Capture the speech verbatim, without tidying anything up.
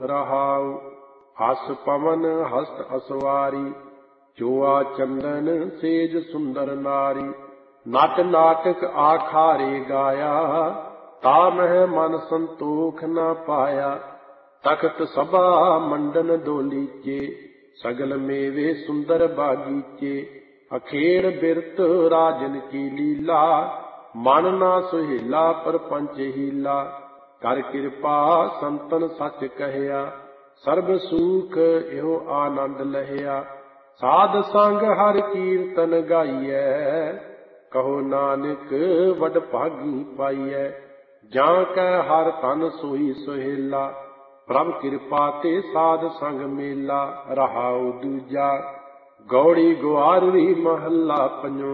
रहाउ। हस पवन हस्त असवारी, चोआ चंदन सेज सुंदर नारी। नट नाटक आखारे गाया, ता मह मन संतोख न पाया। तख्त सभा मंडन डोलीचे, सगल मेवे सुंदर बागीचे। अखेर बिरत राजन की लीला, मन ना सुहेला परपंच हीला। कर कृपा संतन सच कहया, सर्ब सुख एहो आनंद लहया। साध संग हर कीर्तन गाइए, कहो नानक वड भागी पाइए। जां कै हर तन सोई सुहेला, प्रभ कृपा ते साध संग मेला। रहाउ दूजा, गौड़ी गुआरवी महला पंजवा।